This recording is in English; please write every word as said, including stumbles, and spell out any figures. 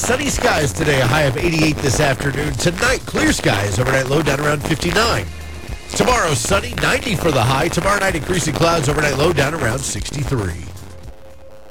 sunny skies today, a high of eighty-eight this afternoon. Tonight, clear skies, overnight low down around fifty-nine. Tomorrow, sunny, ninety for the high. Tomorrow night, increasing clouds, overnight low down around sixty-three.